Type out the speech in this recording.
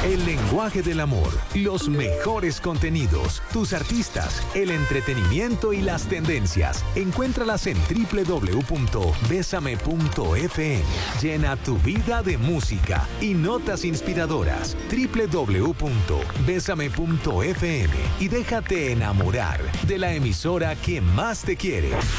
El lenguaje del amor, los mejores contenidos, tus artistas, el entretenimiento y las tendencias. Encuéntralas en www.besame.fm. Llena tu vida de música y notas inspiradoras. www.besame.fm y déjate enamorar de la emisora que más te quiere.